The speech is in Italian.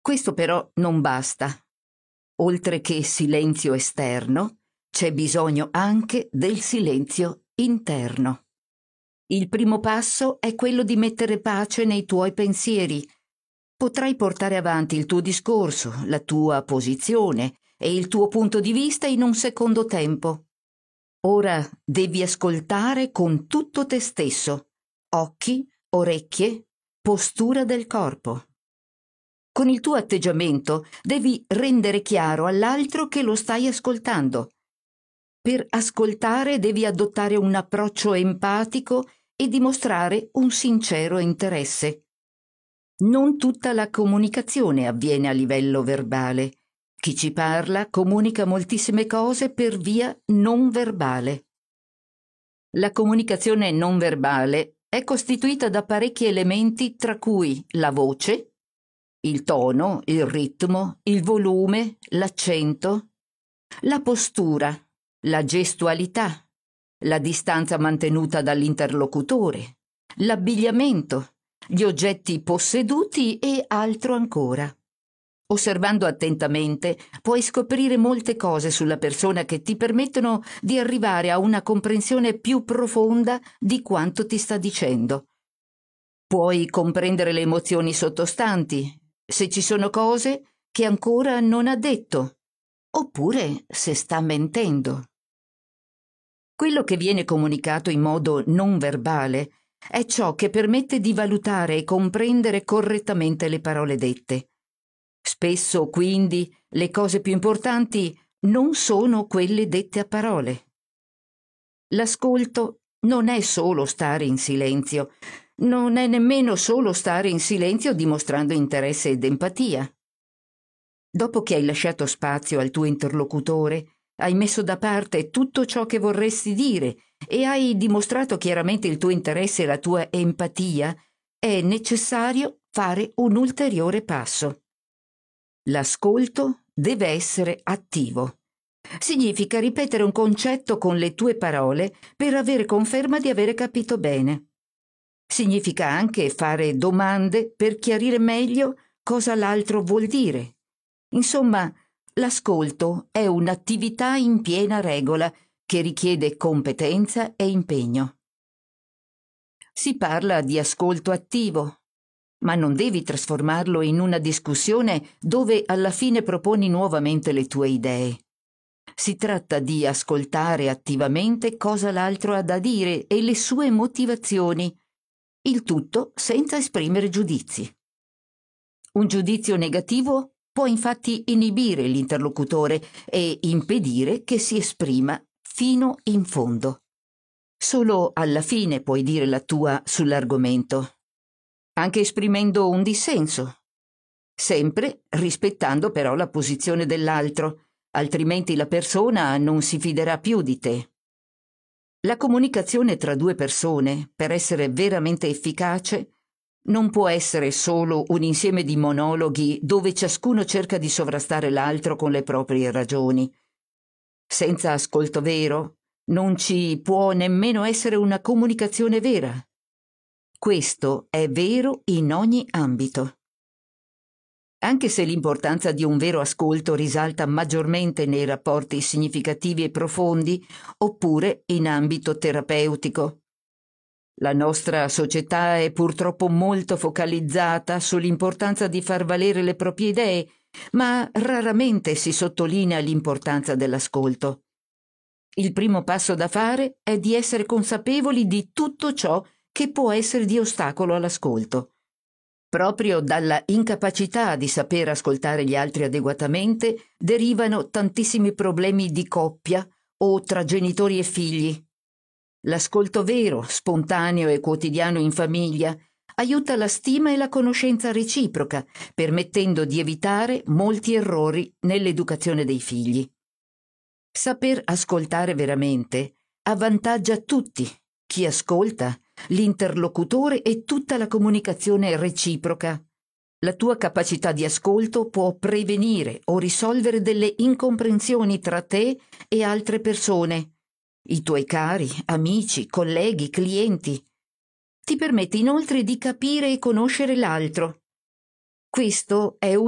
Questo però non basta. Oltre che silenzio esterno, c'è bisogno anche del silenzio interno. Il primo passo è quello di mettere pace nei tuoi pensieri. Potrai portare avanti il tuo discorso, la tua posizione e il tuo punto di vista in un secondo tempo. Ora devi ascoltare con tutto te stesso, occhi, orecchie, postura del corpo. Con il tuo atteggiamento devi rendere chiaro all'altro che lo stai ascoltando. Per ascoltare devi adottare un approccio empatico e dimostrare un sincero interesse. Non tutta la comunicazione avviene a livello verbale. Chi ci parla comunica moltissime cose per via non verbale. La comunicazione non verbale è costituita da parecchi elementi, tra cui la voce, il tono, il ritmo, il volume, l'accento, la postura, la gestualità, la distanza mantenuta dall'interlocutore, l'abbigliamento, gli oggetti posseduti e altro ancora. Osservando attentamente puoi scoprire molte cose sulla persona che ti permettono di arrivare a una comprensione più profonda di quanto ti sta dicendo. Puoi comprendere le emozioni sottostanti, se ci sono cose che ancora non ha detto, oppure se sta mentendo. Quello che viene comunicato in modo non verbale è ciò che permette di valutare e comprendere correttamente le parole dette. Spesso, quindi, le cose più importanti non sono quelle dette a parole. L'ascolto non è solo stare in silenzio, non è nemmeno solo stare in silenzio dimostrando interesse ed empatia. Dopo che hai lasciato spazio al tuo interlocutore, hai messo da parte tutto ciò che vorresti dire e hai dimostrato chiaramente il tuo interesse e la tua empatia, è necessario fare un ulteriore passo. L'ascolto deve essere attivo. Significa ripetere un concetto con le tue parole per avere conferma di avere capito bene. Significa anche fare domande per chiarire meglio cosa l'altro vuol dire. Insomma, l'ascolto è un'attività in piena regola che richiede competenza e impegno. Si parla di ascolto attivo, ma non devi trasformarlo in una discussione dove alla fine proponi nuovamente le tue idee. Si tratta di ascoltare attivamente cosa l'altro ha da dire e le sue motivazioni, il tutto senza esprimere giudizi. Un giudizio negativo può infatti inibire l'interlocutore e impedire che si esprima fino in fondo. Solo alla fine puoi dire la tua sull'argomento, anche esprimendo un dissenso, sempre rispettando però la posizione dell'altro, altrimenti la persona non si fiderà più di te. La comunicazione tra due persone, per essere veramente efficace, non può essere solo un insieme di monologhi dove ciascuno cerca di sovrastare l'altro con le proprie ragioni. Senza ascolto vero, non ci può nemmeno essere una comunicazione vera. Questo è vero in ogni ambito. Anche se l'importanza di un vero ascolto risalta maggiormente nei rapporti significativi e profondi, oppure in ambito terapeutico. La nostra società è purtroppo molto focalizzata sull'importanza di far valere le proprie idee, ma raramente si sottolinea l'importanza dell'ascolto. Il primo passo da fare è di essere consapevoli di tutto ciò che può essere di ostacolo all'ascolto. Proprio dalla incapacità di saper ascoltare gli altri adeguatamente derivano tantissimi problemi di coppia o tra genitori e figli. L'ascolto vero, spontaneo e quotidiano in famiglia aiuta la stima e la conoscenza reciproca, permettendo di evitare molti errori nell'educazione dei figli. Saper ascoltare veramente avvantaggia tutti, chi ascolta, l'interlocutore e tutta la comunicazione reciproca. La tua capacità di ascolto può prevenire o risolvere delle incomprensioni tra te e altre persone, i tuoi cari, amici, colleghi, clienti. Ti permette inoltre di capire e conoscere l'altro. Questo è